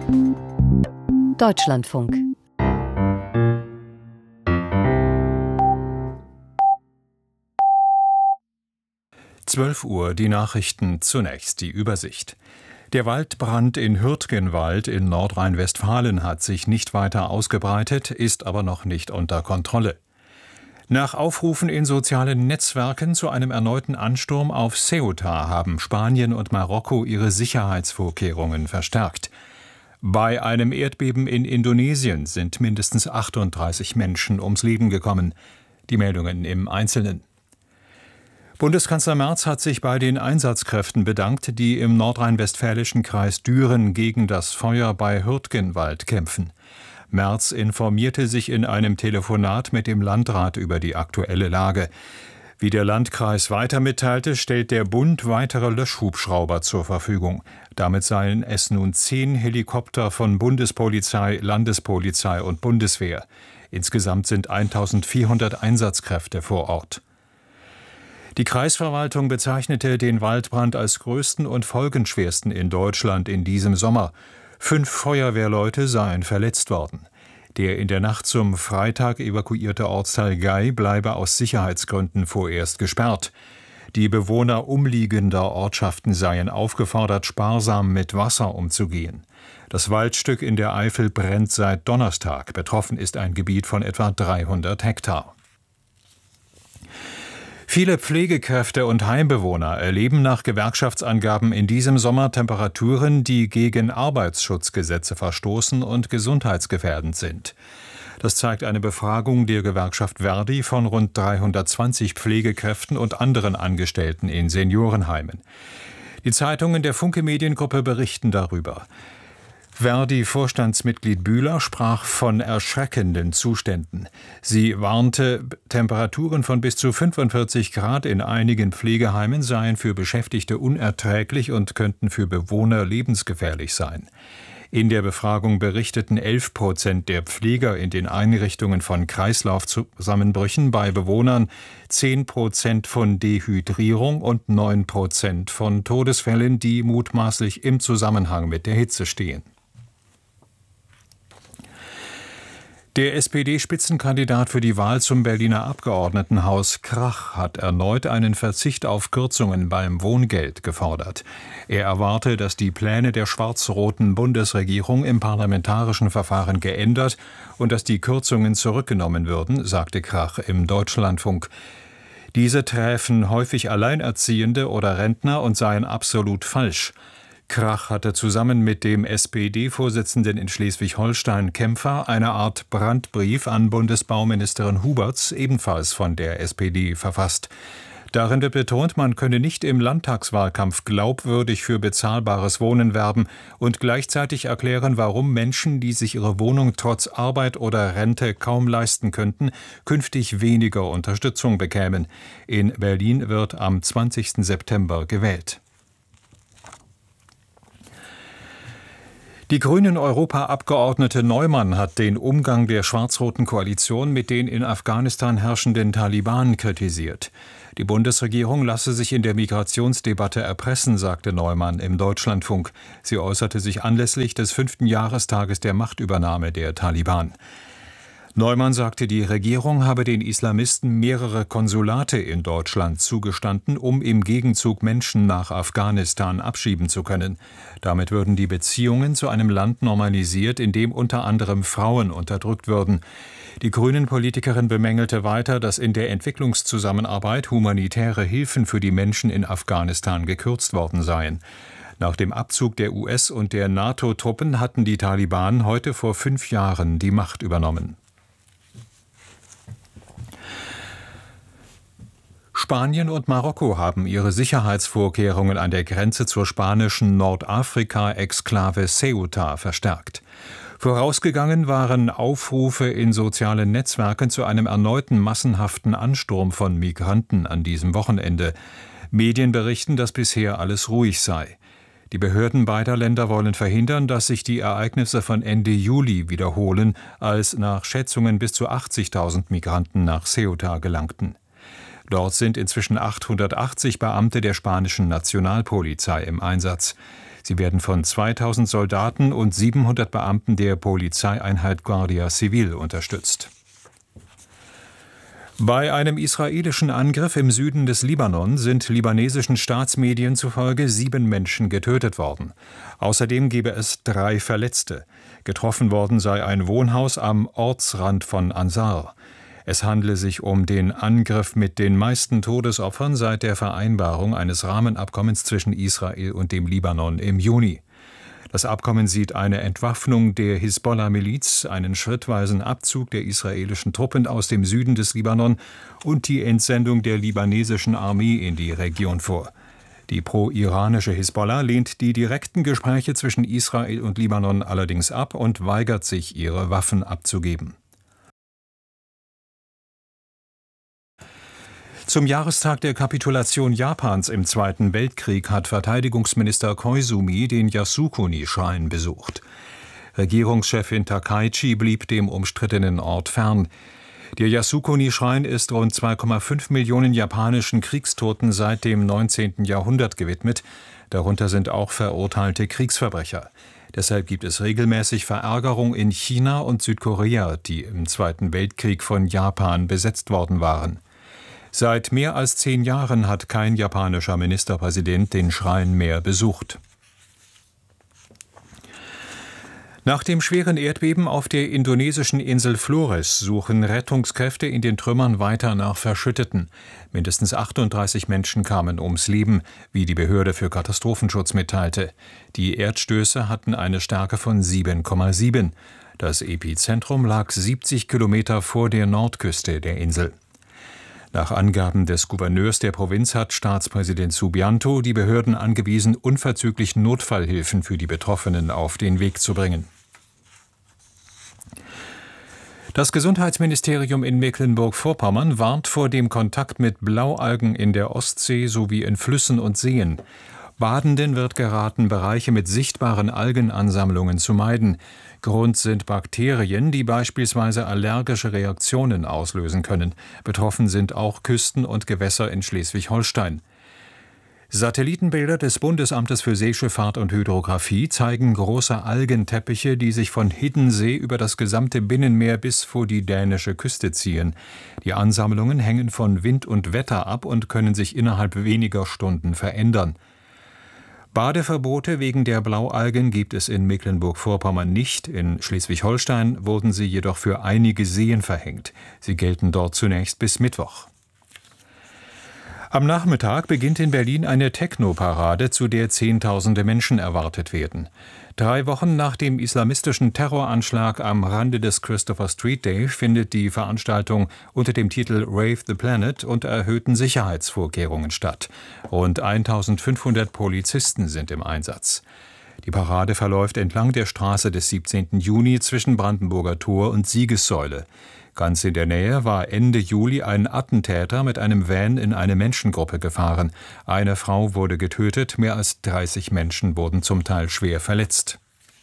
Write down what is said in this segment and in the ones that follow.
Deutschlandfunk. Uhr, die Nachrichten, zunächst die Übersicht. Der Waldbrand in Hürtgenwald in Nordrhein-Westfalen hat sich nicht weiter ausgebreitet, ist aber noch nicht unter Kontrolle. Nach Aufrufen in sozialen Netzwerken zu einem erneuten Ansturm auf Ceuta haben Spanien und Marokko ihre Sicherheitsvorkehrungen verstärkt. Bei einem Erdbeben in Indonesien sind mindestens 38 Menschen ums Leben gekommen. Die Meldungen im Einzelnen. Bundeskanzler Merz hat sich bei den Einsatzkräften bedankt, die im nordrhein-westfälischen Kreis Düren gegen das Feuer bei Hürtgenwald kämpfen. Merz informierte sich in einem Telefonat mit dem Landrat über die aktuelle Lage. Wie der Landkreis weiter mitteilte, stellt der Bund weitere Löschhubschrauber zur Verfügung. Damit seien es nun 10 Helikopter von Bundespolizei, Landespolizei und Bundeswehr. Insgesamt sind 1400 Einsatzkräfte vor Ort. Die Kreisverwaltung bezeichnete den Waldbrand als größten und folgenschwersten in Deutschland in diesem Sommer. 5 Feuerwehrleute seien verletzt worden. Der in der Nacht zum Freitag evakuierte Ortsteil Gay bleibe aus Sicherheitsgründen vorerst gesperrt. Die Bewohner umliegender Ortschaften seien aufgefordert, sparsam mit Wasser umzugehen. Das Waldstück in der Eifel brennt seit Donnerstag. Betroffen ist ein Gebiet von etwa 300 Hektar. Viele Pflegekräfte und Heimbewohner erleben nach Gewerkschaftsangaben in diesem Sommer Temperaturen, die gegen Arbeitsschutzgesetze verstoßen und gesundheitsgefährdend sind. Das zeigt eine Befragung der Gewerkschaft ver.di von rund 320 Pflegekräften und anderen Angestellten in Seniorenheimen. Die Zeitungen der Funke Mediengruppe berichten darüber. ver.di-Vorstandsmitglied Bühler sprach von erschreckenden Zuständen. Sie warnte, Temperaturen von bis zu 45 Grad in einigen Pflegeheimen seien für Beschäftigte unerträglich und könnten für Bewohner lebensgefährlich sein. In der Befragung berichteten 11% der Pfleger in den Einrichtungen von Kreislaufzusammenbrüchen bei Bewohnern, 10% von Dehydrierung und 9% von Todesfällen, die mutmaßlich im Zusammenhang mit der Hitze stehen. Der SPD-Spitzenkandidat für die Wahl zum Berliner Abgeordnetenhaus Krach hat erneut einen Verzicht auf Kürzungen beim Wohngeld gefordert. Er erwarte, dass die Pläne der schwarz-roten Bundesregierung im parlamentarischen Verfahren geändert und dass die Kürzungen zurückgenommen würden, sagte Krach im Deutschlandfunk. Diese träfen häufig Alleinerziehende oder Rentner und seien absolut falsch. Krach hatte zusammen mit dem SPD-Vorsitzenden in Schleswig-Holstein Kempfer eine Art Brandbrief an Bundesbauministerin Huberts, ebenfalls von der SPD, verfasst. Darin wird betont, man könne nicht im Landtagswahlkampf glaubwürdig für bezahlbares Wohnen werben und gleichzeitig erklären, warum Menschen, die sich ihre Wohnung trotz Arbeit oder Rente kaum leisten könnten, künftig weniger Unterstützung bekämen. In Berlin wird am 20. September gewählt. Die Grünen-Europaabgeordnete Neumann hat den Umgang der schwarz-roten Koalition mit den in Afghanistan herrschenden Taliban kritisiert. Die Bundesregierung lasse sich in der Migrationsdebatte erpressen, sagte Neumann im Deutschlandfunk. Sie äußerte sich anlässlich des 5. Jahrestages der Machtübernahme der Taliban. Neumann sagte, die Regierung habe den Islamisten mehrere Konsulate in Deutschland zugestanden, um im Gegenzug Menschen nach Afghanistan abschieben zu können. Damit würden die Beziehungen zu einem Land normalisiert, in dem unter anderem Frauen unterdrückt würden. Die Grünen-Politikerin bemängelte weiter, dass in der Entwicklungszusammenarbeit humanitäre Hilfen für die Menschen in Afghanistan gekürzt worden seien. Nach dem Abzug der US- und der NATO-Truppen hatten die Taliban heute vor 5 Jahren die Macht übernommen. Spanien und Marokko haben ihre Sicherheitsvorkehrungen an der Grenze zur spanischen Nordafrika-Exklave Ceuta verstärkt. Vorausgegangen waren Aufrufe in sozialen Netzwerken zu einem erneuten massenhaften Ansturm von Migranten an diesem Wochenende. Medien berichten, dass bisher alles ruhig sei. Die Behörden beider Länder wollen verhindern, dass sich die Ereignisse von Ende Juli wiederholen, als nach Schätzungen bis zu 80.000 Migranten nach Ceuta gelangten. Dort sind inzwischen 880 Beamte der spanischen Nationalpolizei im Einsatz. Sie werden von 2000 Soldaten und 700 Beamten der Polizeieinheit Guardia Civil unterstützt. Bei einem israelischen Angriff im Süden des Libanon sind libanesischen Staatsmedien zufolge 7 Menschen getötet worden. Außerdem gebe es 3 Verletzte. Getroffen worden sei ein Wohnhaus am Ortsrand von Ansar. Es handle sich um den Angriff mit den meisten Todesopfern seit der Vereinbarung eines Rahmenabkommens zwischen Israel und dem Libanon im Juni. Das Abkommen sieht eine Entwaffnung der Hisbollah-Miliz, einen schrittweisen Abzug der israelischen Truppen aus dem Süden des Libanon und die Entsendung der libanesischen Armee in die Region vor. Die pro-iranische Hisbollah lehnt die direkten Gespräche zwischen Israel und Libanon allerdings ab und weigert sich, ihre Waffen abzugeben. Zum Jahrestag der Kapitulation Japans im Zweiten Weltkrieg hat Verteidigungsminister Koizumi den Yasukuni-Schrein besucht. Regierungschefin Takaichi blieb dem umstrittenen Ort fern. Der Yasukuni-Schrein ist rund 2,5 Millionen japanischen Kriegstoten seit dem 19. Jahrhundert gewidmet. Darunter sind auch verurteilte Kriegsverbrecher. Deshalb gibt es regelmäßig Verärgerung in China und Südkorea, die im Zweiten Weltkrieg von Japan besetzt worden waren. Seit mehr als 10 Jahren hat kein japanischer Ministerpräsident den Schrein mehr besucht. Nach dem schweren Erdbeben auf der indonesischen Insel Flores suchen Rettungskräfte in den Trümmern weiter nach Verschütteten. Mindestens 38 Menschen kamen ums Leben, wie die Behörde für Katastrophenschutz mitteilte. Die Erdstöße hatten eine Stärke von 7,7. Das Epizentrum lag 70 Kilometer vor der Nordküste der Insel. Nach Angaben des Gouverneurs der Provinz hat Staatspräsident Subianto die Behörden angewiesen, unverzüglich Notfallhilfen für die Betroffenen auf den Weg zu bringen. Das Gesundheitsministerium in Mecklenburg-Vorpommern warnt vor dem Kontakt mit Blaualgen in der Ostsee sowie in Flüssen und Seen. Badenden wird geraten, Bereiche mit sichtbaren Algenansammlungen zu meiden. Grund sind Bakterien, die beispielsweise allergische Reaktionen auslösen können. Betroffen sind auch Küsten und Gewässer in Schleswig-Holstein. Satellitenbilder des Bundesamtes für Seeschifffahrt und Hydrographie zeigen große Algenteppiche, die sich von Hiddensee über das gesamte Binnenmeer bis vor die dänische Küste ziehen. Die Ansammlungen hängen von Wind und Wetter ab und können sich innerhalb weniger Stunden verändern. Badeverbote wegen der Blaualgen gibt es in Mecklenburg-Vorpommern nicht. In Schleswig-Holstein wurden sie jedoch für einige Seen verhängt. Sie gelten dort zunächst bis Mittwoch. Am Nachmittag beginnt in Berlin eine Techno-Parade, zu der Zehntausende Menschen erwartet werden. 3 Wochen nach dem islamistischen Terroranschlag am Rande des Christopher Street Day findet die Veranstaltung unter dem Titel Rave the Planet unter erhöhten Sicherheitsvorkehrungen statt. Rund 1500 Polizisten sind im Einsatz. Die Parade verläuft entlang der Straße des 17. Juni zwischen Brandenburger Tor und Siegessäule. Ganz in der Nähe war Ende Juli ein Attentäter mit einem Van in eine Menschengruppe gefahren. Eine Frau wurde getötet, mehr als 30 Menschen wurden zum Teil schwer verletzt.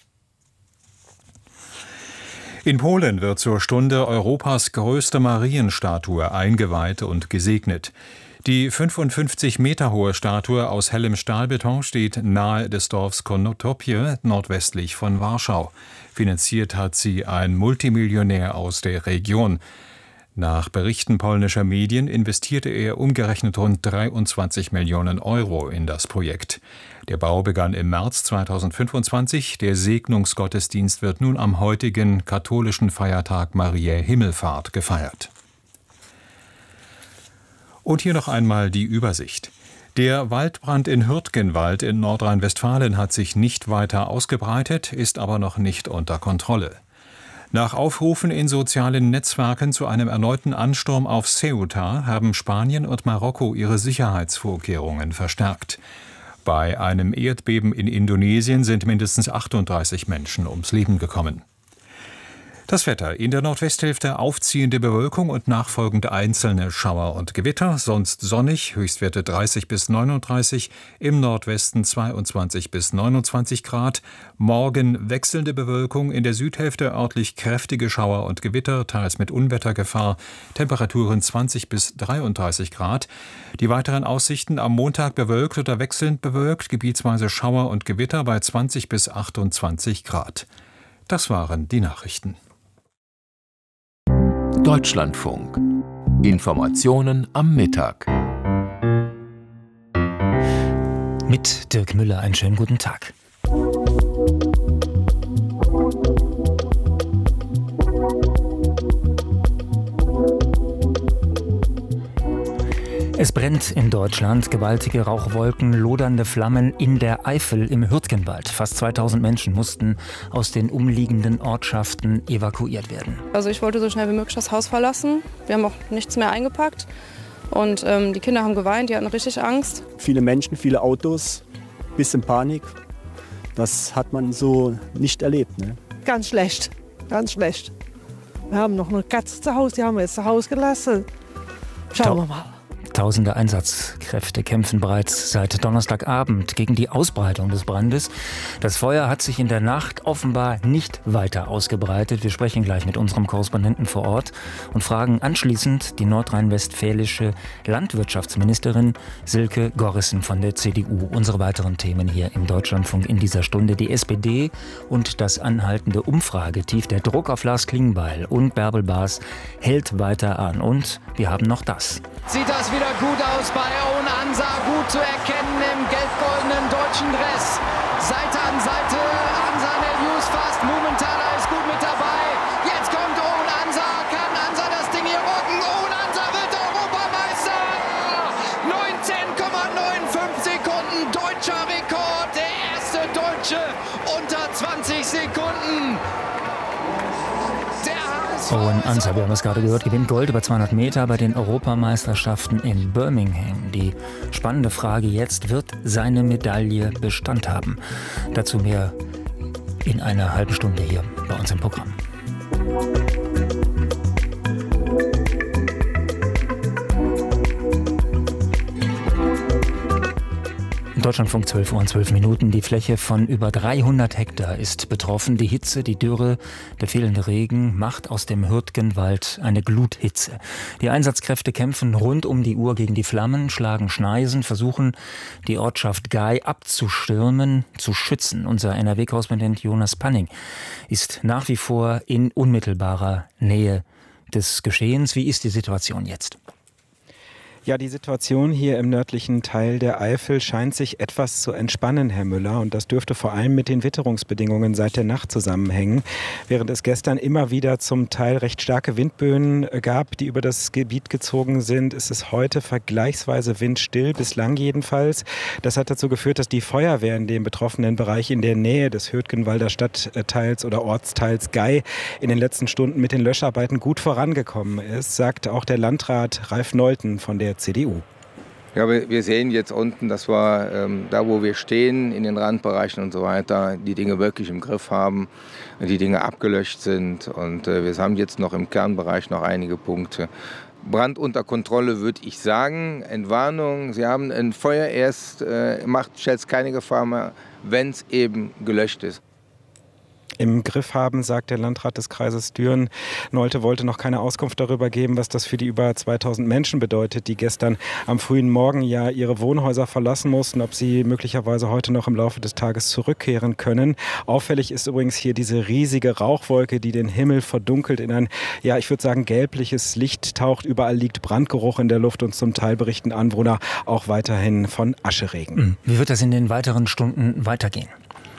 In Polen wird zur Stunde Europas größte Marienstatue eingeweiht und gesegnet. Die 55 Meter hohe Statue aus hellem Stahlbeton steht nahe des Dorfs Konotopie, nordwestlich von Warschau. Finanziert hat sie ein Multimillionär aus der Region. Nach Berichten polnischer Medien investierte er umgerechnet rund 23 Millionen Euro in das Projekt. Der Bau begann im März 2025. Der Segnungsgottesdienst wird nun am heutigen katholischen Feiertag Mariä Himmelfahrt gefeiert. Und hier noch einmal die Übersicht. Der Waldbrand in Hürtgenwald in Nordrhein-Westfalen hat sich nicht weiter ausgebreitet, ist aber noch nicht unter Kontrolle. Nach Aufrufen in sozialen Netzwerken zu einem erneuten Ansturm auf Ceuta haben Spanien und Marokko ihre Sicherheitsvorkehrungen verstärkt. Bei einem Erdbeben in Indonesien sind mindestens 38 Menschen ums Leben gekommen. Das Wetter: In der Nordwesthälfte aufziehende Bewölkung und nachfolgend einzelne Schauer und Gewitter, sonst sonnig, Höchstwerte 30 bis 39, im Nordwesten 22 bis 29 Grad. Morgen wechselnde Bewölkung, in der Südhälfte örtlich kräftige Schauer und Gewitter, teils mit Unwettergefahr, Temperaturen 20 bis 33 Grad. Die weiteren Aussichten: am Montag bewölkt oder wechselnd bewölkt, gebietsweise Schauer und Gewitter bei 20 bis 28 Grad. Das waren die Nachrichten. Deutschlandfunk. Informationen am Mittag. Mit Dirk Müller einen schönen guten Tag. Es brennt in Deutschland, gewaltige Rauchwolken, lodernde Flammen in der Eifel im Hürtgenwald. Fast 2000 Menschen mussten aus den umliegenden Ortschaften evakuiert werden. Also ich wollte so schnell wie möglich das Haus verlassen. Wir haben auch nichts mehr eingepackt und die Kinder haben geweint, die hatten richtig Angst. Viele Menschen, viele Autos, bisschen Panik. Das hat man so nicht erlebt, ne? Ganz schlecht, ganz schlecht. Wir haben noch eine Katze zu Hause, die haben wir jetzt zu Hause gelassen. Schauen wir mal. Tausende Einsatzkräfte kämpfen bereits seit Donnerstagabend gegen die Ausbreitung des Brandes. Das Feuer hat sich in der Nacht offenbar nicht weiter ausgebreitet. Wir sprechen gleich mit unserem Korrespondenten vor Ort und fragen anschließend die nordrhein-westfälische Landwirtschaftsministerin Silke Gorrissen von der CDU. Unsere weiteren Themen hier im Deutschlandfunk in dieser Stunde: die SPD und das anhaltende Umfragetief. Der Druck auf Lars Klingbeil und Bärbel Baas hält weiter an. Und wir haben noch das. Sieht das wieder gut aus bei Owen Ansah, gut zu erkennen im gelb-goldenen deutschen Dress. Seite an Seite, Ansah Nelius fast, Mumenthaler ist gut mit dabei. Jetzt kommt Owen Ansah, kann Ansah das Ding hier rocken? Owen Ansah wird Europameister! 19,95 Sekunden, deutscher Rekord, der erste Deutsche unter 20 Sekunden. Owen Ansah, wir haben es gerade gehört, gewinnt Gold über 200 Meter bei den Europameisterschaften in Birmingham. Die spannende Frage jetzt: Wird seine Medaille Bestand haben? Dazu mehr in einer halben Stunde hier bei uns im Programm. Deutschlandfunk 12 Uhr und 12 Minuten. Die Fläche von über 300 Hektar ist betroffen. Die Hitze, die Dürre, der fehlende Regen macht aus dem Hürtgenwald eine Gluthitze. Die Einsatzkräfte kämpfen rund um die Uhr gegen die Flammen, schlagen Schneisen, versuchen die Ortschaft Gay abzustürmen, zu schützen. Unser NRW-Korrespondent Jonas Panning ist nach wie vor in unmittelbarer Nähe des Geschehens. Wie ist die Situation jetzt? Ja, die Situation hier im nördlichen Teil der Eifel scheint sich etwas zu entspannen, Herr Müller. Und das dürfte vor allem mit den Witterungsbedingungen seit der Nacht zusammenhängen. Während es gestern immer wieder zum Teil recht starke Windböen gab, die über das Gebiet gezogen sind, ist es heute vergleichsweise windstill, bislang jedenfalls. Das hat dazu geführt, dass die Feuerwehr in dem betroffenen Bereich in der Nähe des Hürtgenwalder Stadtteils oder Ortsteils Gay in den letzten Stunden mit den Löscharbeiten gut vorangekommen ist, sagt auch der Landrat Ralf Nolten von der CDU. Ja, wir sehen jetzt unten, dass wir da, wo wir stehen, in den Randbereichen und so weiter, die Dinge wirklich im Griff haben, die Dinge abgelöscht sind. Und wir haben jetzt noch im Kernbereich noch einige Punkte. Brand unter Kontrolle, würde ich sagen. Entwarnung, Sie haben ein Feuer erst, stellt es keine Gefahr mehr, wenn es eben gelöscht ist. Im Griff haben, sagt der Landrat des Kreises Düren. Nolte wollte noch keine Auskunft darüber geben, was das für die über 2000 Menschen bedeutet, die gestern am frühen Morgen ja ihre Wohnhäuser verlassen mussten, ob sie möglicherweise heute noch im Laufe des Tages zurückkehren können. Auffällig ist übrigens hier diese riesige Rauchwolke, die den Himmel verdunkelt, in ein, ja, ich würde sagen, gelbliches Licht taucht. Überall liegt Brandgeruch in der Luft und zum Teil berichten Anwohner auch weiterhin von Ascheregen. Wie wird das in den weiteren Stunden weitergehen?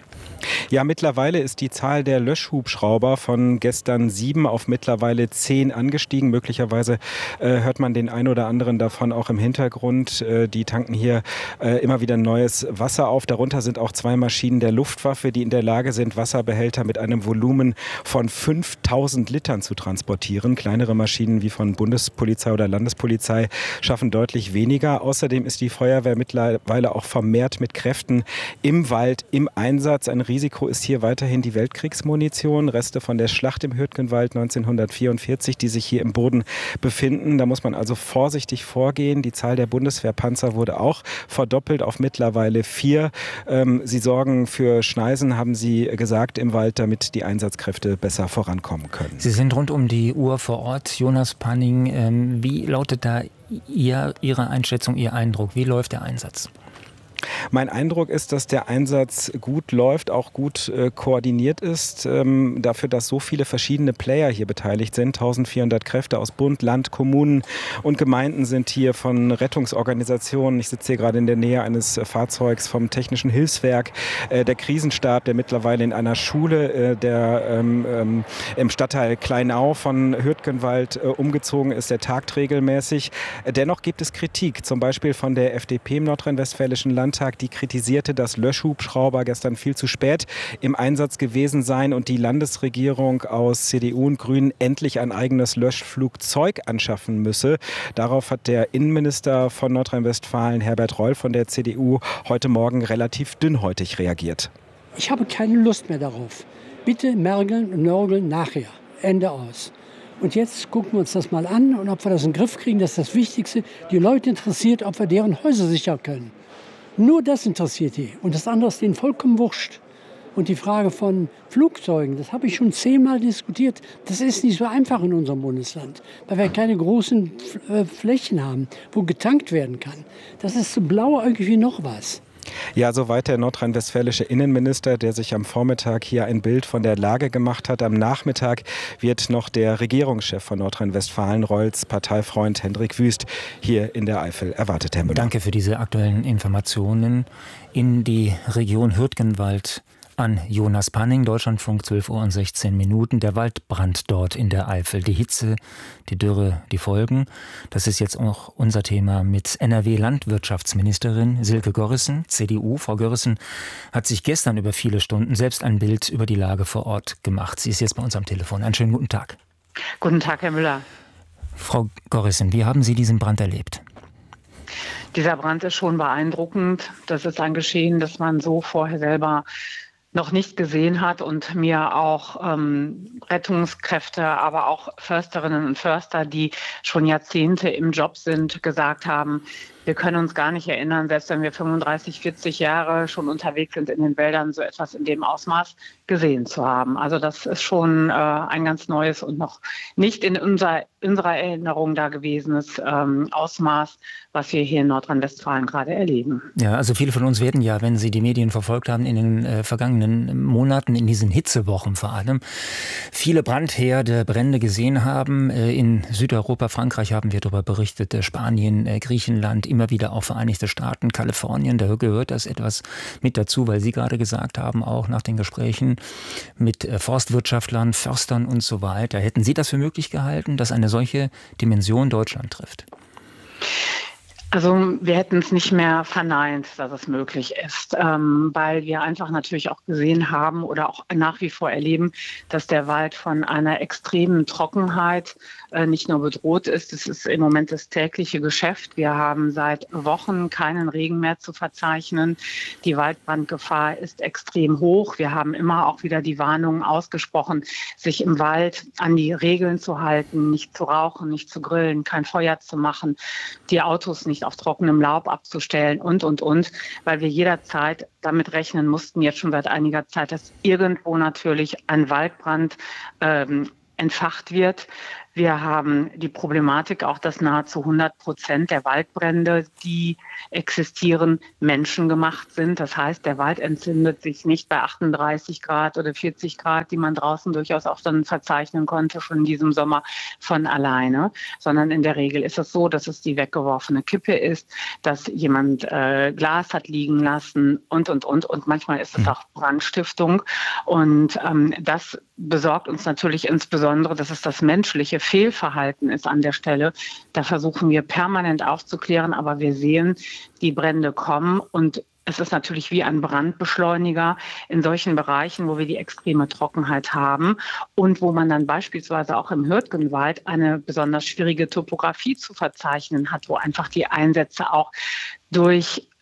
Ja, mittlerweile ist die Zahl der Löschhubschrauber von gestern 7 auf mittlerweile 10 angestiegen. Möglicherweise hört man den einen oder anderen davon auch im Hintergrund. Die tanken hier immer wieder neues Wasser auf. Darunter sind auch 2 Maschinen der Luftwaffe, die in der Lage sind, Wasserbehälter mit einem Volumen von 5000 Litern zu transportieren. Kleinere Maschinen wie von Bundespolizei oder Landespolizei schaffen deutlich weniger. Außerdem ist die Feuerwehr mittlerweile auch vermehrt mit Kräften im Wald im Einsatz. Ein riesiges Risiko ist hier weiterhin die Weltkriegsmunition, Reste von der Schlacht im Hürtgenwald 1944, die sich hier im Boden befinden. Da muss man also vorsichtig vorgehen. Die Zahl der Bundeswehrpanzer wurde auch verdoppelt auf mittlerweile 4. Sie sorgen für Schneisen, haben Sie gesagt, im Wald, damit die Einsatzkräfte besser vorankommen können. Sie sind rund um die Uhr vor Ort. Jonas Panning, wie lautet da Ihre Einschätzung, Ihr Eindruck? Wie läuft der Einsatz? Mein Eindruck ist, dass der Einsatz gut läuft, auch gut koordiniert ist. Dafür, dass so viele verschiedene Player hier beteiligt sind. 1400 Kräfte aus Bund, Land, Kommunen und Gemeinden sind hier, von Rettungsorganisationen. Ich sitze hier gerade in der Nähe eines Fahrzeugs vom Technischen Hilfswerk. Der Krisenstab, der mittlerweile in einer Schule, im Stadtteil Kleinau von Hürtgenwald umgezogen ist, der tagt regelmäßig. Dennoch gibt es Kritik, zum Beispiel von der FDP im nordrhein-westfälischen Landtag, die kritisierte, dass Löschhubschrauber gestern viel zu spät im Einsatz gewesen seien und die Landesregierung aus CDU und Grünen endlich ein eigenes Löschflugzeug anschaffen müsse. Darauf hat der Innenminister von Nordrhein-Westfalen, Herbert Reul von der CDU, heute Morgen relativ dünnhäutig reagiert. Ich habe keine Lust mehr darauf. Bitte mergeln und nörgeln nachher. Ende aus. Und jetzt gucken wir uns das mal an und ob wir das in den Griff kriegen, das ist das Wichtigste. Die Leute interessiert, ob wir deren Häuser sichern können. Nur das interessiert die. Und das andere ist denen vollkommen wurscht. Und die Frage von Flugzeugen, das habe ich schon 10-mal diskutiert. Das ist nicht so einfach in unserem Bundesland, weil wir keine großen Flächen haben, wo getankt werden kann. Das ist so blauäugig wie noch was. Ja, soweit der nordrhein-westfälische Innenminister, der sich am Vormittag hier ein Bild von der Lage gemacht hat. Am Nachmittag wird noch der Regierungschef von Nordrhein-Westfalen, Reuls Parteifreund Hendrik Wüst, hier in der Eifel erwartet, Herr Müller. Danke für diese aktuellen Informationen in die Region Hürtgenwald. An Jonas Panning, Deutschlandfunk, 12:16 Uhr. Der Waldbrand dort in der Eifel, die Hitze, die Dürre, die Folgen. Das ist jetzt auch unser Thema mit NRW-Landwirtschaftsministerin Silke Görrissen, CDU. Frau Görrissen hat sich gestern über viele Stunden selbst ein Bild über die Lage vor Ort gemacht. Sie ist jetzt bei uns am Telefon. Einen schönen guten Tag. Guten Tag, Herr Müller. Frau Görrissen, wie haben Sie diesen Brand erlebt? Dieser Brand ist schon beeindruckend. Das ist ein Geschehen, das man so vorher selber noch nicht gesehen hat und mir auch Rettungskräfte, aber auch Försterinnen und Förster, die schon Jahrzehnte im Job sind, gesagt haben, wir können uns gar nicht erinnern, selbst wenn wir 35, 40 Jahre schon unterwegs sind in den Wäldern, so etwas in dem Ausmaß gesehen zu haben. Also das ist schon ein ganz neues und noch nicht in unserer Erinnerung da gewesenes Ausmaß, was wir hier in Nordrhein-Westfalen gerade erleben. Ja, also viele von uns werden ja, wenn sie die Medien verfolgt haben, in den vergangenen Monaten, in diesen Hitzewochen vor allem, viele Brandherde, Brände gesehen haben. In Südeuropa, Frankreich haben wir darüber berichtet, Spanien, Griechenland, immer wieder auch Vereinigte Staaten, Kalifornien. Da gehört das etwas mit dazu, weil Sie gerade gesagt haben, auch nach den Gesprächen mit Forstwirtschaftlern, Förstern und so weiter. Hätten Sie das für möglich gehalten, dass eine solche Dimension Deutschland trifft? Also wir hätten es nicht mehr verneint, dass es möglich ist, weil wir einfach natürlich auch gesehen haben oder auch nach wie vor erleben, dass der Wald von einer extremen Trockenheit nicht nur bedroht ist. Es ist im Moment das tägliche Geschäft. Wir haben seit Wochen keinen Regen mehr zu verzeichnen. Die Waldbrandgefahr ist extrem hoch. Wir haben immer auch wieder die Warnungen ausgesprochen, sich im Wald an die Regeln zu halten, nicht zu rauchen, nicht zu grillen, kein Feuer zu machen, die Autos nicht auf trockenem Laub abzustellen und, weil wir jederzeit damit rechnen mussten, jetzt schon seit einiger Zeit, dass irgendwo natürlich ein Waldbrand entfacht wird. Wir haben die Problematik auch, dass nahezu 100% der Waldbrände, die existieren, menschengemacht sind. Das heißt, der Wald entzündet sich nicht bei 38 Grad oder 40 Grad, die man draußen durchaus auch dann verzeichnen konnte, schon in diesem Sommer von alleine, sondern in der Regel ist es so, dass es die weggeworfene Kippe ist, dass jemand Glas hat liegen lassen und manchmal ist es auch Brandstiftung und das besorgt uns natürlich insbesondere, dass es das menschliche Fehlverhalten ist an der Stelle. Da versuchen wir permanent aufzuklären, aber wir sehen, die Brände kommen und es ist natürlich wie ein Brandbeschleuniger in solchen Bereichen, wo wir die extreme Trockenheit haben und wo man dann beispielsweise auch im Hürtgenwald eine besonders schwierige Topografie zu verzeichnen hat, wo einfach die Einsätze auch durch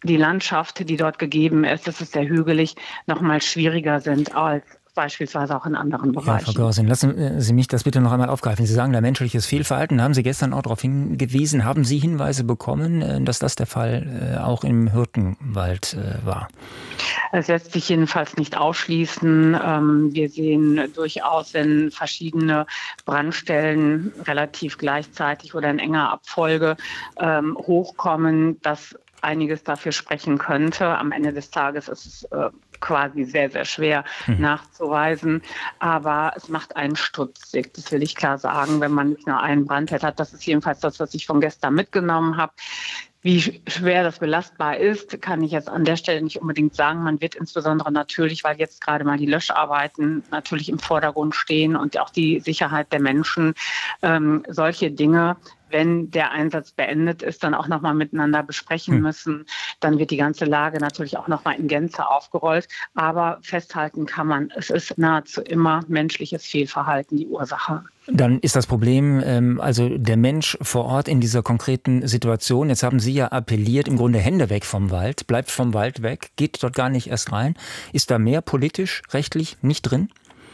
die Landschaft, die dort gegeben ist, das ist sehr hügelig, noch mal schwieriger sind als beispielsweise auch in anderen Bereichen. Ja, Frau Görsin, lassen Sie mich das bitte noch einmal aufgreifen. Sie sagen, da menschliches Fehlverhalten, da haben Sie gestern auch darauf hingewiesen. Haben Sie Hinweise bekommen, dass das der Fall auch im Hürtgenwald war? Es lässt sich jedenfalls nicht ausschließen. Wir sehen durchaus, wenn verschiedene Brandstellen relativ gleichzeitig oder in enger Abfolge hochkommen, dass einiges dafür sprechen könnte. Am Ende des Tages ist es quasi sehr, sehr schwer nachzuweisen. Aber es macht einen stutzig. Das will ich klar sagen, wenn man nicht nur einen Brandherd hat. Das ist jedenfalls das, was ich von gestern mitgenommen habe. Wie schwer das belastbar ist, kann ich jetzt an der Stelle nicht unbedingt sagen. Man wird insbesondere natürlich, weil jetzt gerade mal die Löscharbeiten natürlich im Vordergrund stehen und auch die Sicherheit der Menschen, solche Dinge, wenn der Einsatz beendet ist, dann auch nochmal miteinander besprechen müssen. Dann wird die ganze Lage natürlich auch nochmal in Gänze aufgerollt. Aber festhalten kann man, es ist nahezu immer menschliches Fehlverhalten die Ursache. Dann ist das Problem, also der Mensch vor Ort in dieser konkreten Situation. Jetzt haben Sie ja appelliert, im Grunde Hände weg vom Wald, bleibt vom Wald weg, geht dort gar nicht erst rein. Ist da mehr politisch, rechtlich nicht drin?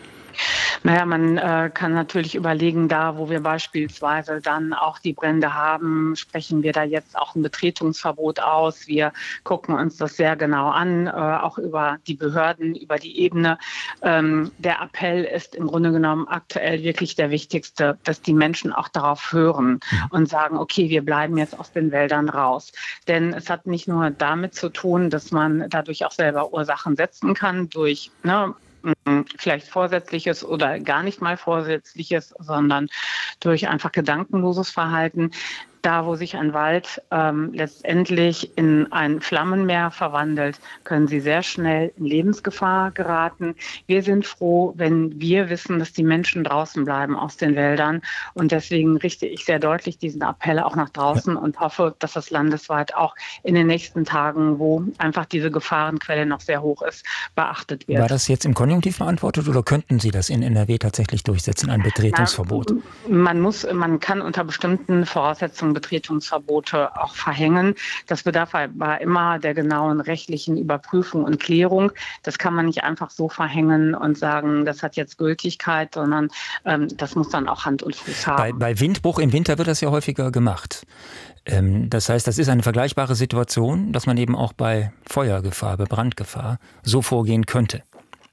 Naja, man kann natürlich überlegen, da wo wir beispielsweise dann auch die Brände haben, sprechen wir da jetzt auch ein Betretungsverbot aus. Wir gucken uns das sehr genau an, auch über die Behörden, über die Ebene. Der Appell ist im Grunde genommen aktuell wirklich der wichtigste, dass die Menschen auch darauf hören und sagen, okay, wir bleiben jetzt aus den Wäldern raus. Denn es hat nicht nur damit zu tun, dass man dadurch auch selber Ursachen setzen kann, durch vielleicht Vorsätzliches oder gar nicht mal Vorsätzliches, sondern durch einfach gedankenloses Verhalten. Da, wo sich ein Wald letztendlich in ein Flammenmeer verwandelt, können sie sehr schnell in Lebensgefahr geraten. Wir sind froh, wenn wir wissen, dass die Menschen draußen bleiben aus den Wäldern. Und deswegen richte ich sehr deutlich diesen Appell auch nach draußen und hoffe, dass das landesweit auch in den nächsten Tagen, wo einfach diese Gefahrenquelle noch sehr hoch ist, beachtet wird. War das jetzt im Konjunktiv beantwortet oder könnten Sie das in NRW tatsächlich durchsetzen, ein Betretungsverbot? Man kann unter bestimmten Voraussetzungen Betretungsverbote auch verhängen. Das bedarf aber immer der genauen rechtlichen Überprüfung und Klärung. Das kann man nicht einfach so verhängen und sagen, das hat jetzt Gültigkeit, sondern das muss dann auch Hand und Fuß haben. Bei Windbruch im Winter wird das ja häufiger gemacht. Das heißt, das ist eine vergleichbare Situation, dass man eben auch bei Feuergefahr, bei Brandgefahr so vorgehen könnte.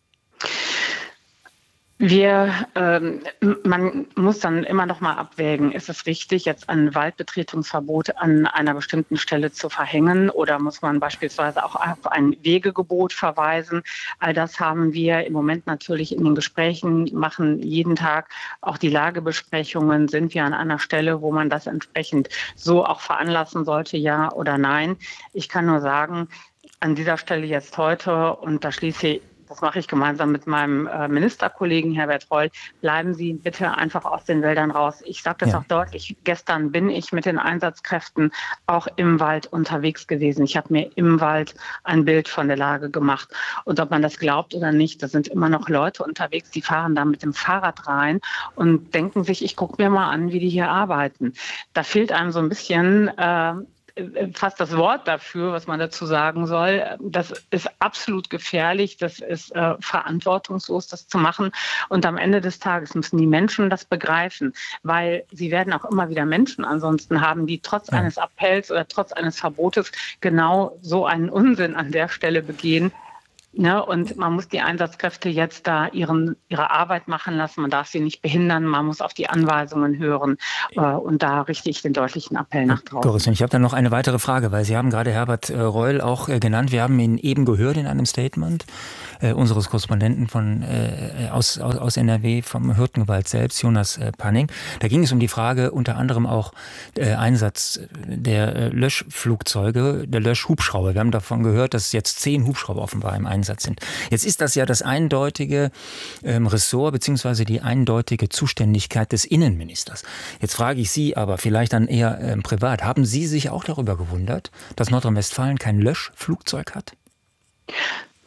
Man muss dann immer noch mal abwägen, ist es richtig, jetzt ein Waldbetretungsverbot an einer bestimmten Stelle zu verhängen oder muss man beispielsweise auch auf ein Wegegebot verweisen? All das haben wir im Moment natürlich in den Gesprächen, machen jeden Tag auch die Lagebesprechungen. Sind wir an einer Stelle, wo man das entsprechend so auch veranlassen sollte, ja oder nein? Ich kann nur sagen, an dieser Stelle jetzt heute, und da das mache ich gemeinsam mit meinem Ministerkollegen Herbert Reul, bleiben Sie bitte einfach aus den Wäldern raus. Ich sage das auch deutlich. Gestern bin ich mit den Einsatzkräften auch im Wald unterwegs gewesen. Ich habe mir im Wald ein Bild von der Lage gemacht. Und ob man das glaubt oder nicht, da sind immer noch Leute unterwegs, die fahren da mit dem Fahrrad rein und denken sich, ich gucke mir mal an, wie die hier arbeiten. Da fehlt einem so ein bisschen fast das Wort dafür, was man dazu sagen soll. Das ist absolut gefährlich, das ist verantwortungslos, das zu machen. Und am Ende des Tages müssen die Menschen das begreifen, weil sie werden auch immer wieder Menschen ansonsten haben, die trotz eines Appells oder trotz eines Verbotes genau so einen Unsinn an der Stelle begehen. Ne, und man muss die Einsatzkräfte jetzt da ihre Arbeit machen lassen. Man darf sie nicht behindern. Man muss auf die Anweisungen hören. Und da richte ich den deutlichen Appell nach draußen. Ich habe dann noch eine weitere Frage, weil Sie haben gerade Herbert Reul auch genannt. Wir haben ihn eben gehört in einem Statement unseres Korrespondenten aus NRW vom Hürtgenwald selbst, Jonas Panning. Da ging es um die Frage unter anderem auch Einsatz der Löschflugzeuge, der Löschhubschrauber. Wir haben davon gehört, dass jetzt 10 Hubschrauber offenbar im Einsatz sind. Jetzt ist das ja das eindeutige Ressort bzw. die eindeutige Zuständigkeit des Innenministers. Jetzt frage ich Sie aber vielleicht dann eher privat. Haben Sie sich auch darüber gewundert, dass Nordrhein-Westfalen kein Löschflugzeug hat?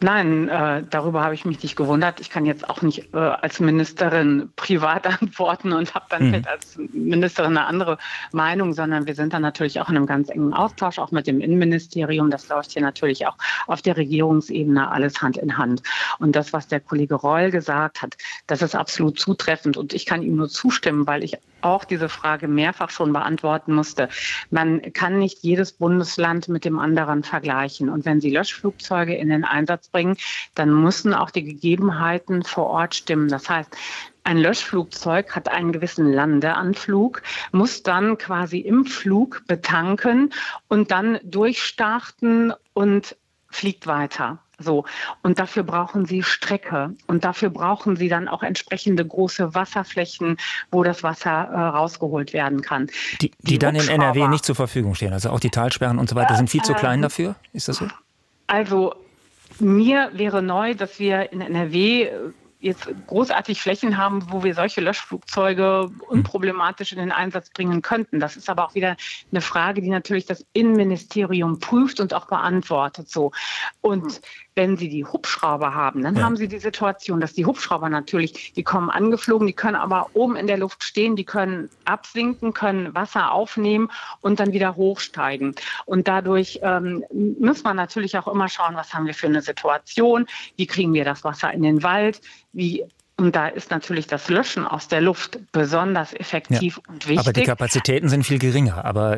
Nein, darüber habe ich mich nicht gewundert. Ich kann jetzt auch nicht als Ministerin privat antworten und habe dann vielleicht als Ministerin eine andere Meinung, sondern wir sind dann natürlich auch in einem ganz engen Austausch, auch mit dem Innenministerium. Das läuft hier natürlich auch auf der Regierungsebene alles Hand in Hand. Und das, was der Kollege Reul gesagt hat, das ist absolut zutreffend. Und ich kann ihm nur zustimmen, weil ich auch diese Frage mehrfach schon beantworten musste. Man kann nicht jedes Bundesland mit dem anderen vergleichen. Und wenn Sie Löschflugzeuge in den Einsatz bringen, dann müssen auch die Gegebenheiten vor Ort stimmen. Das heißt, ein Löschflugzeug hat einen gewissen Landeanflug, muss dann quasi im Flug betanken und dann durchstarten und fliegt weiter. So. Und dafür brauchen Sie Strecke und dafür brauchen Sie dann auch entsprechende große Wasserflächen, wo das Wasser rausgeholt werden kann. Die dann in NRW nicht zur Verfügung stehen. Also auch die Talsperren und so weiter sind viel zu klein dafür. Ist das so? Also mir wäre neu, dass wir in NRW jetzt großartig Flächen haben, wo wir solche Löschflugzeuge unproblematisch in den Einsatz bringen könnten. Das ist aber auch wieder eine Frage, die natürlich das Innenministerium prüft und auch beantwortet. So. Und wenn Sie die Hubschrauber haben, dann haben Sie die Situation, dass die Hubschrauber natürlich, die kommen angeflogen, die können aber oben in der Luft stehen, die können absinken, können Wasser aufnehmen und dann wieder hochsteigen. Und dadurch muss man natürlich auch immer schauen, was haben wir für eine Situation, wie kriegen wir das Wasser in den Wald, und da ist natürlich das Löschen aus der Luft besonders effektiv und wichtig. Aber die Kapazitäten sind viel geringer. Aber,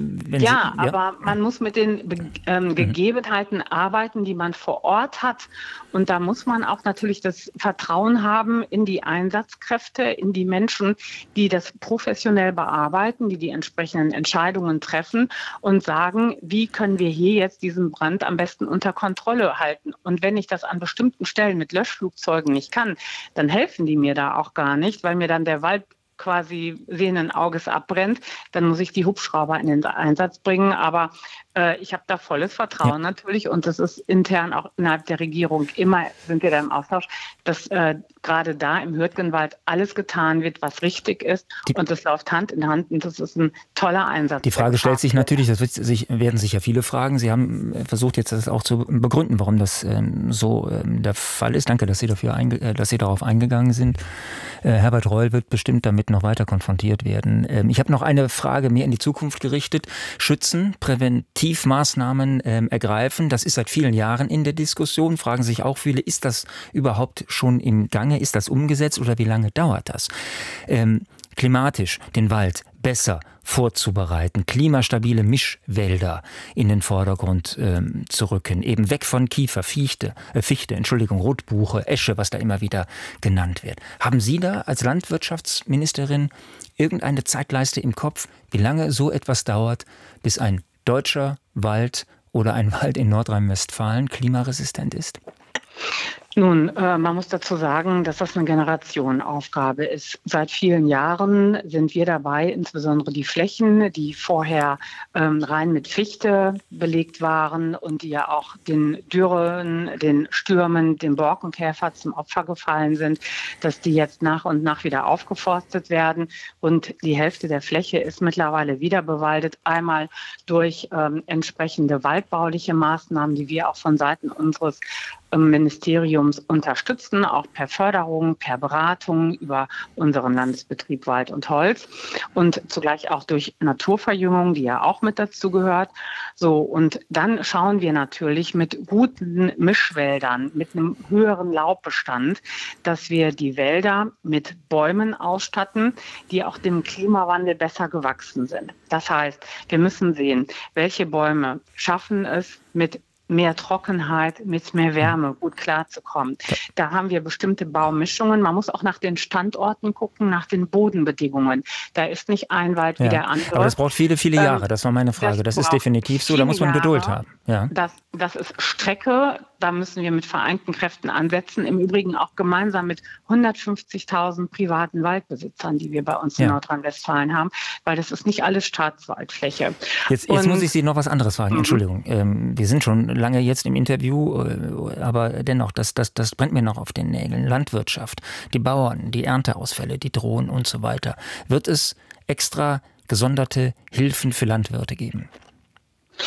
aber man muss mit den Gegebenheiten arbeiten, die man vor Ort hat. Und da muss man auch natürlich das Vertrauen haben in die Einsatzkräfte, in die Menschen, die das professionell bearbeiten, die entsprechenden Entscheidungen treffen und sagen, wie können wir hier jetzt diesen Brand am besten unter Kontrolle halten. Und wenn ich das an bestimmten Stellen mit Löschflugzeugen nicht kann, dann helfen die mir da auch gar nicht, weil mir dann der Wald quasi sehenden Auges abbrennt. Dann muss ich die Hubschrauber in den Einsatz bringen. Aber ich habe da volles Vertrauen natürlich und das ist intern auch innerhalb der Regierung immer, sind wir da im Austausch, dass gerade da im Hürtgenwald alles getan wird, was richtig ist und das läuft Hand in Hand und das ist ein toller Einsatz. Die Frage stellt sich natürlich, werden sich ja viele fragen. Sie haben versucht jetzt das auch zu begründen, warum das so der Fall ist. Danke, dass Sie darauf eingegangen sind. Herbert Reul wird bestimmt damit noch weiter konfrontiert werden. Ich habe noch eine Frage mehr in die Zukunft gerichtet. Schützen, Präventivmaßnahmen ergreifen, das ist seit vielen Jahren in der Diskussion. Fragen sich auch viele, ist das überhaupt schon im Gange? Ist das umgesetzt oder wie lange dauert das? Klimatisch den Wald besser vorzubereiten, klimastabile Mischwälder in den Vordergrund zu rücken, eben weg von Kiefer, Fichte, Rotbuche, Esche, was da immer wieder genannt wird. Haben Sie da als Landwirtschaftsministerin irgendeine Zeitleiste im Kopf, wie lange so etwas dauert, bis ein deutscher Wald oder ein Wald in Nordrhein-Westfalen klimaresistent ist? Nun, man muss dazu sagen, dass das eine Generationenaufgabe ist. Seit vielen Jahren sind wir dabei, insbesondere die Flächen, die vorher rein mit Fichte belegt waren und die ja auch den Dürren, den Stürmen, dem Borkenkäfer zum Opfer gefallen sind, dass die jetzt nach und nach wieder aufgeforstet werden. Und die Hälfte der Fläche ist mittlerweile wieder bewaldet, einmal durch entsprechende waldbauliche Maßnahmen, die wir auch von Seiten unseres Ministeriums unterstützen, auch per Förderung, per Beratung über unseren Landesbetrieb Wald und Holz und zugleich auch durch Naturverjüngung, die ja auch mit dazu gehört. So, und dann schauen wir natürlich mit guten Mischwäldern, mit einem höheren Laubbestand, dass wir die Wälder mit Bäumen ausstatten, die auch dem Klimawandel besser gewachsen sind. Das heißt, wir müssen sehen, welche Bäume schaffen es mit mehr Trockenheit, mit mehr Wärme gut klarzukommen. Da haben wir bestimmte Baumischungen. Man muss auch nach den Standorten gucken, nach den Bodenbedingungen. Da ist nicht ein Wald wie der andere. Aber das braucht viele, viele Jahre. Das war meine Frage. Das ist definitiv so. Da muss man Geduld haben. Ja. Das ist Strecke. Da müssen wir mit vereinten Kräften ansetzen. Im Übrigen auch gemeinsam mit 150.000 privaten Waldbesitzern, die wir bei uns in Nordrhein-Westfalen haben, weil das ist nicht alles Staatswaldfläche. Jetzt muss ich Sie noch was anderes fragen. Entschuldigung. Wir sind schon lange jetzt im Interview, aber dennoch, das brennt mir noch auf den Nägeln. Landwirtschaft, die Bauern, die Ernteausfälle, die drohen und so weiter. Wird es extra gesonderte Hilfen für Landwirte geben?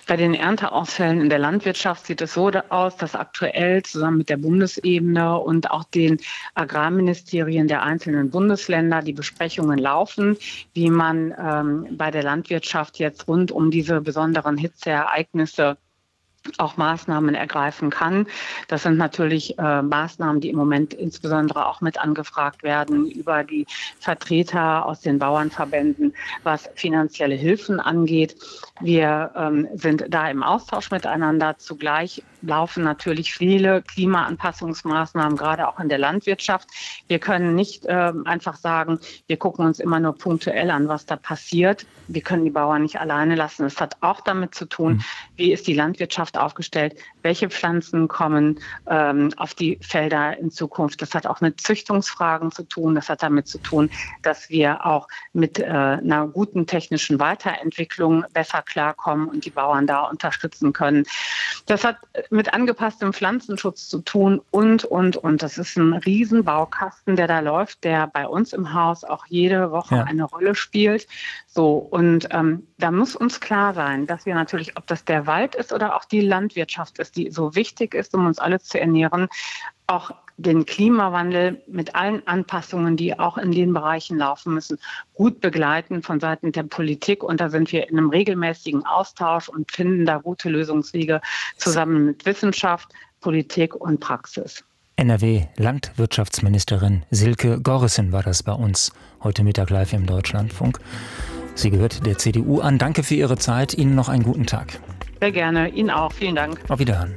Bei den Ernteausfällen in der Landwirtschaft sieht es so aus, dass aktuell zusammen mit der Bundesebene und auch den Agrarministerien der einzelnen Bundesländer die Besprechungen laufen, wie man bei der Landwirtschaft jetzt rund um diese besonderen Hitzeereignisse auch Maßnahmen ergreifen kann. Das sind natürlich Maßnahmen, die im Moment insbesondere auch mit angefragt werden über die Vertreter aus den Bauernverbänden, was finanzielle Hilfen angeht. Wir sind da im Austausch miteinander. Zugleich laufen natürlich viele Klimaanpassungsmaßnahmen, gerade auch in der Landwirtschaft. Wir können nicht einfach sagen, wir gucken uns immer nur punktuell an, was da passiert. Wir können die Bauern nicht alleine lassen. Es hat auch damit zu tun, wie ist die Landwirtschaft aufgestellt, welche Pflanzen kommen auf die Felder in Zukunft. Das hat auch mit Züchtungsfragen zu tun. Das hat damit zu tun, dass wir auch mit einer guten technischen Weiterentwicklung besser klarkommen und die Bauern da unterstützen können. Das hat mit angepasstem Pflanzenschutz zu tun und. Das ist ein Riesenbaukasten, der da läuft, der bei uns im Haus auch jede Woche eine Rolle spielt. So, und da muss uns klar sein, dass wir natürlich, ob das der Wald ist oder auch die Landwirtschaft ist, die so wichtig ist, um uns alle zu ernähren, auch den Klimawandel mit allen Anpassungen, die auch in den Bereichen laufen müssen, gut begleiten von Seiten der Politik. Und da sind wir in einem regelmäßigen Austausch und finden da gute Lösungswege zusammen mit Wissenschaft, Politik und Praxis. NRW-Landwirtschaftsministerin Silke Gorrissen war das bei uns heute Mittag live im Deutschlandfunk. Sie gehört der CDU an. Danke für Ihre Zeit. Ihnen noch einen guten Tag. Sehr gerne. Ihnen auch. Vielen Dank. Auf Wiederhören.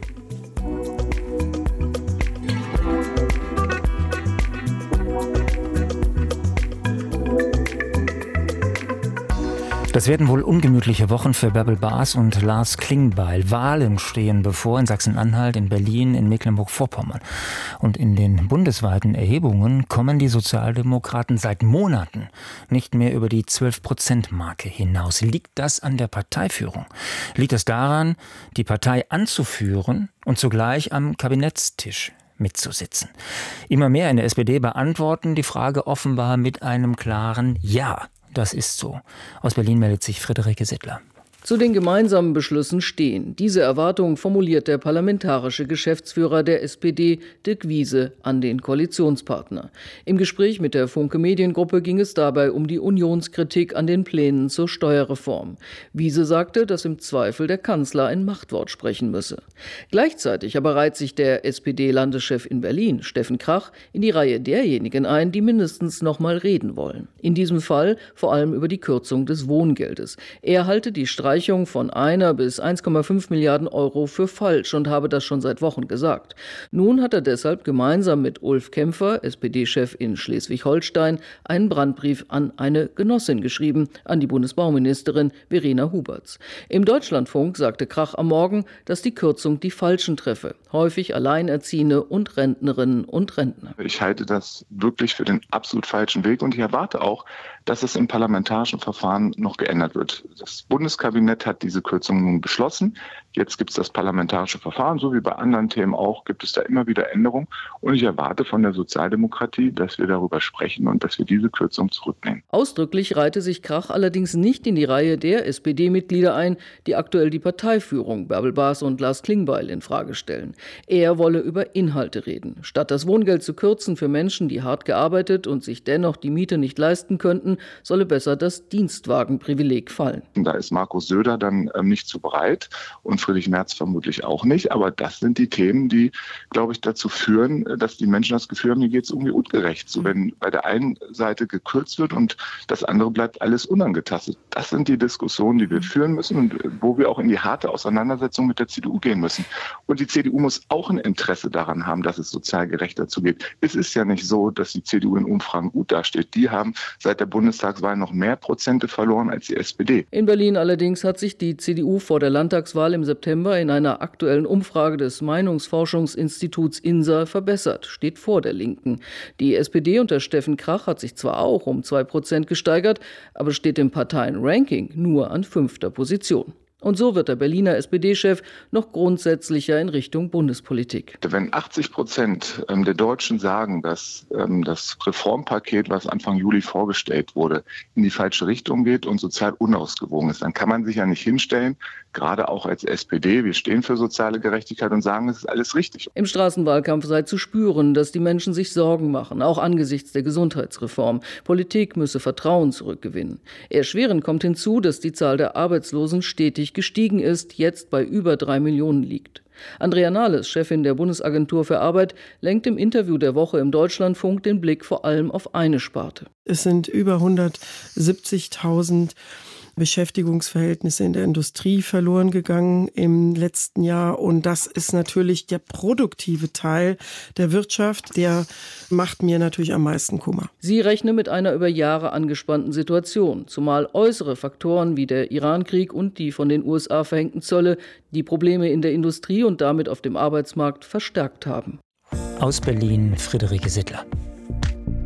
Das werden wohl ungemütliche Wochen für Bärbel Baas und Lars Klingbeil. Wahlen stehen bevor in Sachsen-Anhalt, in Berlin, in Mecklenburg-Vorpommern. Und in den bundesweiten Erhebungen kommen die Sozialdemokraten seit Monaten nicht mehr über die 12%-Marke hinaus. Liegt das an der Parteiführung? Liegt es daran, die Partei anzuführen und zugleich am Kabinettstisch mitzusitzen? Immer mehr in der SPD beantworten die Frage offenbar mit einem klaren Ja. Das ist so. Aus Berlin meldet sich Friederike Sittler. Zu den gemeinsamen Beschlüssen stehen. Diese Erwartung formuliert der parlamentarische Geschäftsführer der SPD, Dirk Wiese, an den Koalitionspartner. Im Gespräch mit der Funke Mediengruppe ging es dabei um die Unionskritik an den Plänen zur Steuerreform. Wiese sagte, dass im Zweifel der Kanzler ein Machtwort sprechen müsse. Gleichzeitig aber reiht sich der SPD-Landeschef in Berlin, Steffen Krach, in die Reihe derjenigen ein, die mindestens noch mal reden wollen. In diesem Fall vor allem über die Kürzung des Wohngeldes. Er halte die Streichung von 1 bis 1,5 Milliarden Euro für falsch und habe das schon seit Wochen gesagt. Nun hat er deshalb gemeinsam mit Ulf Kämpfer, SPD-Chef in Schleswig-Holstein, einen Brandbrief an eine Genossin geschrieben, an die Bundesbauministerin Verena Huberts. Im Deutschlandfunk sagte Krach am Morgen, dass die Kürzung die Falschen treffe, häufig Alleinerziehende und Rentnerinnen und Rentner. Ich halte das wirklich für den absolut falschen Weg und ich erwarte auch, dass es im parlamentarischen Verfahren noch geändert wird. Das Bundeskabinett hat diese Kürzung nun beschlossen. Jetzt gibt es das parlamentarische Verfahren, so wie bei anderen Themen auch, gibt es da immer wieder Änderungen. Und ich erwarte von der Sozialdemokratie, dass wir darüber sprechen und dass wir diese Kürzung zurücknehmen. Ausdrücklich reihte sich Krach allerdings nicht in die Reihe der SPD-Mitglieder ein, die aktuell die Parteiführung, Bärbel Baas und Lars Klingbeil, in Frage stellen. Er wolle über Inhalte reden. Statt das Wohngeld zu kürzen für Menschen, die hart gearbeitet und sich dennoch die Miete nicht leisten könnten, solle besser das Dienstwagenprivileg fallen. Da ist Markus Söder dann nicht zu bereit und Friedrich Merz vermutlich auch nicht. Aber das sind die Themen, die, glaube ich, dazu führen, dass die Menschen das Gefühl haben, hier geht es irgendwie ungerecht. So, wenn bei der einen Seite gekürzt wird und das andere bleibt alles unangetastet. Das sind die Diskussionen, die wir führen müssen und wo wir auch in die harte Auseinandersetzung mit der CDU gehen müssen. Und die CDU muss auch ein Interesse daran haben, dass es sozial gerechter zugeht. Es ist ja nicht so, dass die CDU in Umfragen gut dasteht. Die haben seit der Bundestagswahl noch mehr Prozente verloren als die SPD. In Berlin allerdings hat sich die CDU vor der Landtagswahl im September in einer aktuellen Umfrage des Meinungsforschungsinstituts INSA verbessert, steht vor der Linken. Die SPD unter Steffen Krach hat sich zwar auch um 2% gesteigert, aber steht im Parteienranking nur an 5. Position. Und so wird der Berliner SPD-Chef noch grundsätzlicher in Richtung Bundespolitik. Wenn 80% der Deutschen sagen, dass das Reformpaket, was Anfang Juli vorgestellt wurde, in die falsche Richtung geht und sozial unausgewogen ist, dann kann man sich ja nicht hinstellen, gerade auch als SPD, wir stehen für soziale Gerechtigkeit und sagen, es ist alles richtig. Im Straßenwahlkampf sei zu spüren, dass die Menschen sich Sorgen machen, auch angesichts der Gesundheitsreform. Politik müsse Vertrauen zurückgewinnen. Erschwerend kommt hinzu, dass die Zahl der Arbeitslosen stetig gestiegen ist, jetzt bei über 3 Millionen liegt. Andrea Nahles, Chefin der Bundesagentur für Arbeit, lenkt im Interview der Woche im Deutschlandfunk den Blick vor allem auf eine Sparte. Es sind über 170.000 Beschäftigungsverhältnisse in der Industrie verloren gegangen im letzten Jahr. Und das ist natürlich der produktive Teil der Wirtschaft. Der macht mir natürlich am meisten Kummer. Sie rechnen mit einer über Jahre angespannten Situation, zumal äußere Faktoren wie der Irankrieg und die von den USA verhängten Zölle die Probleme in der Industrie und damit auf dem Arbeitsmarkt verstärkt haben. Aus Berlin, Friederike Sittler.